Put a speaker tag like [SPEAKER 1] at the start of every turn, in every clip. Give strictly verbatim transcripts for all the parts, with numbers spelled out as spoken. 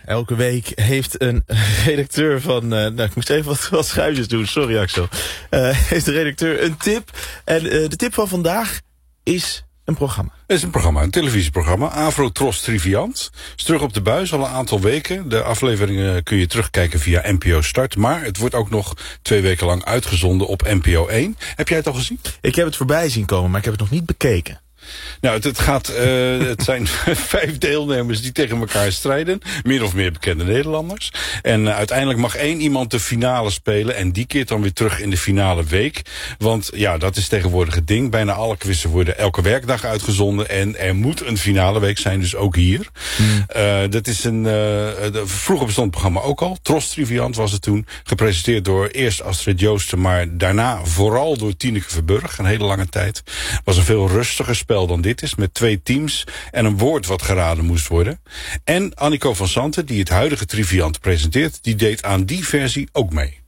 [SPEAKER 1] Elke week heeft een redacteur van... Uh, nou, ik moest even wat, wat schuifjes doen, sorry Axel. Uh, heeft de redacteur een tip. En uh, de tip van vandaag is een programma.
[SPEAKER 2] Het is een programma, een televisieprogramma. Afro-Tros Triviant. Is terug op de buis al een aantal weken. De afleveringen kun je terugkijken via N P O Start. Maar het wordt ook nog twee weken lang uitgezonden op N P O één. Heb jij het al gezien?
[SPEAKER 1] Ik heb het voorbij zien komen, maar ik heb het nog niet bekeken.
[SPEAKER 2] Nou, het, het gaat, uh, het zijn vijf deelnemers die tegen elkaar strijden. Meer of meer bekende Nederlanders. En uh, uiteindelijk mag één iemand de finale spelen. En die keert dan weer terug in de finale week. Want ja, dat is tegenwoordig het ding. Bijna alle quizzen worden elke werkdag uitgezonden. En er moet een finale week zijn, dus ook hier. Hmm. Uh, dat is een, uh, vroeger bestond het programma ook al. Tros Triviant was het toen. Gepresenteerd door eerst Astrid Joosten, maar daarna vooral door Tineke Verburg. Een hele lange tijd. Was een veel rustiger spel dan dit is, met twee teams en een woord wat geraden moest worden. En Annico van Santen, die het huidige Triviant presenteert, die deed aan die versie ook mee.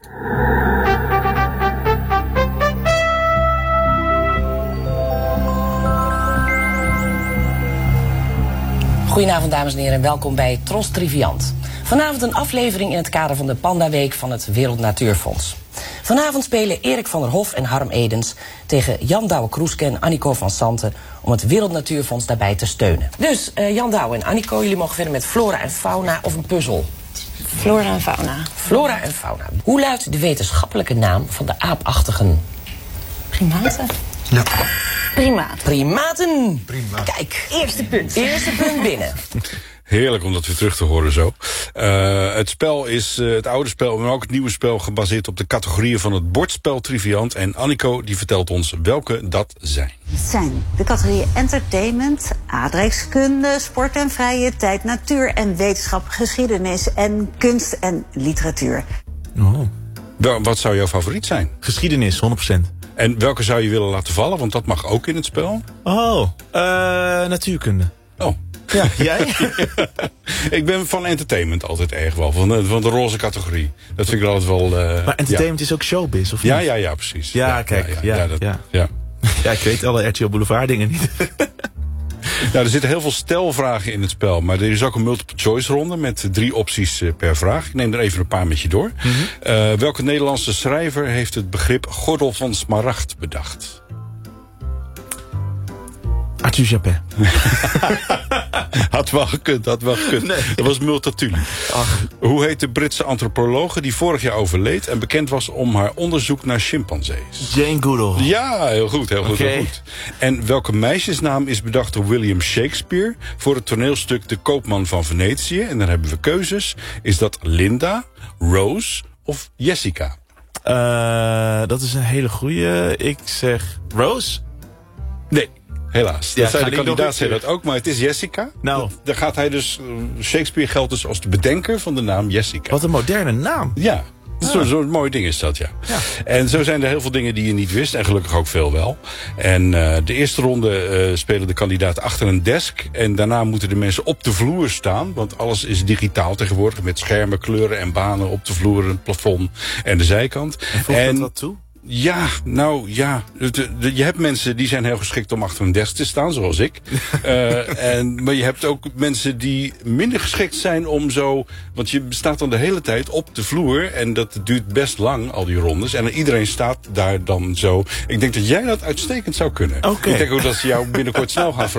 [SPEAKER 3] Goedenavond dames en heren en welkom bij Tros Triviant. Vanavond een aflevering in het kader van de Panda Week van het Wereld Natuurfonds. Vanavond spelen Erik van der Hof en Harm Edens tegen Jan Douwe-Kroeske en Annico van Santen om het Wereld Natuurfonds daarbij te steunen. Dus uh, Jan Douwe en Annico, jullie mogen verder met flora en fauna of een puzzel.
[SPEAKER 4] Flora en fauna.
[SPEAKER 3] Flora en fauna. Hoe luidt de wetenschappelijke naam van de aapachtigen?
[SPEAKER 4] Primaten.
[SPEAKER 1] Ja.
[SPEAKER 4] Primaten.
[SPEAKER 3] Primaten.
[SPEAKER 1] Prima.
[SPEAKER 3] Kijk,
[SPEAKER 4] Eerste punt.
[SPEAKER 3] Eerste punt binnen.
[SPEAKER 2] Heerlijk om dat weer terug te horen zo. Uh, het spel is uh, het oude spel, maar ook het nieuwe spel gebaseerd op de categorieën van het bordspel Triviant. En Annico die vertelt ons welke dat zijn.
[SPEAKER 5] Het zijn de categorieën entertainment, aardrijkskunde, sport en vrije tijd, natuur en wetenschap, geschiedenis en kunst en literatuur.
[SPEAKER 1] Oh.
[SPEAKER 2] Wel, wat zou jouw favoriet zijn?
[SPEAKER 1] Geschiedenis, honderd procent.
[SPEAKER 2] En welke zou je willen laten vallen? Want dat mag ook in het spel.
[SPEAKER 1] Oh, uh, natuurkunde.
[SPEAKER 2] Oh.
[SPEAKER 1] Ja, jij?
[SPEAKER 2] Ik ben van entertainment altijd erg wel. Van de, van de roze categorie. Dat vind ik altijd wel... Uh,
[SPEAKER 1] maar entertainment
[SPEAKER 2] ja.
[SPEAKER 1] is ook showbiz, of niet?
[SPEAKER 2] Ja, ja, ja, precies.
[SPEAKER 1] Ja, ja kijk. Ja, ja, ja, dat, ja.
[SPEAKER 2] ja.
[SPEAKER 1] ja, ik weet alle R T L Boulevard dingen niet.
[SPEAKER 2] Nou, er zitten heel veel stelvragen in het spel. Maar er is ook een multiple choice ronde met drie opties uh, per vraag. Ik neem er even een paar met je door. Mm-hmm. Uh, welke Nederlandse schrijver heeft het begrip gordel van smaragd bedacht?
[SPEAKER 1] Arthur Japin.
[SPEAKER 2] Had wel gekund, had wel gekund. Nee. Dat was Multatuli. Ach. Hoe heet de Britse antropologe die vorig jaar overleed en bekend was om haar onderzoek naar chimpansees?
[SPEAKER 1] Jane Goodall.
[SPEAKER 2] Ja, heel goed, heel goed,
[SPEAKER 1] okay.
[SPEAKER 2] heel goed. En welke meisjesnaam is bedacht door William Shakespeare voor het toneelstuk De Koopman van Venetië? En dan hebben we keuzes. Is dat Linda, Rose of Jessica?
[SPEAKER 1] Uh, dat is een hele goeie. Ik zeg Rose?
[SPEAKER 2] Nee. Helaas.
[SPEAKER 1] Ja,
[SPEAKER 2] dat zei de kandidaat zei dat ook, maar het is Jessica.
[SPEAKER 1] Nou.
[SPEAKER 2] Dat, daar gaat hij dus... Shakespeare geldt dus als de bedenker van de naam Jessica.
[SPEAKER 1] Wat een moderne naam.
[SPEAKER 2] Ja. Ah. Zo'n zo mooi ding is dat, ja. ja. En zo zijn er heel veel dingen die je niet wist. En gelukkig ook veel wel. En uh, de eerste ronde uh, spelen de kandidaten achter een desk. En daarna moeten de mensen op de vloer staan. Want alles is digitaal tegenwoordig. Met schermen, kleuren en banen op de vloer, het plafond en de zijkant.
[SPEAKER 1] En voegt dat wat toe?
[SPEAKER 2] Ja, nou ja. De, de, je hebt mensen die zijn heel geschikt om achter een desk te staan, zoals ik. uh, en, maar je hebt ook mensen die minder geschikt zijn om zo... Want je staat dan de hele tijd op de vloer. En dat duurt best lang, al die rondes. En iedereen staat daar dan zo. Ik denk dat jij dat uitstekend zou kunnen.
[SPEAKER 1] Okay.
[SPEAKER 2] Ik denk ook dat ze jou binnenkort snel gaan vragen.